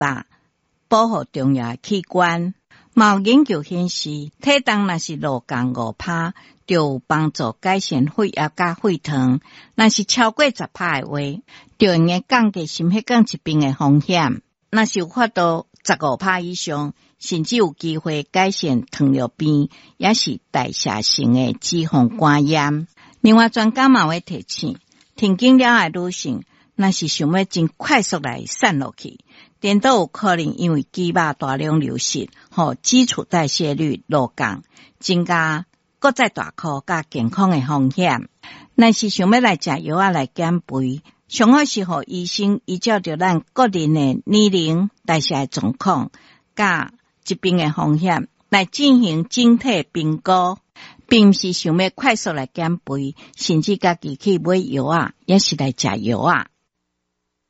大，保护重要器官。有研究显示，体重若是6降5%，就有帮助改善血压甲血糖。若是超过10%的话，就用来降低心血管疾病的风险。若是有法度15%以上，甚至有机会改善糖尿病，也是代谢性的脂肪肝炎。另外，专家嘛会提醒，停经了的女性，若是想要真快速来散落去，颠倒有可能因为肌肉大量流失，基础代谢率下降，增加搁再大颗甲健康的风险。若是想要来食药啊来减肥，上好是互医生依照着咱个人的年龄、代谢的状况、甲疾病的风险来进行整体评估，并不是想要快速来减肥，甚至家己去买药啊，也是来食药啊。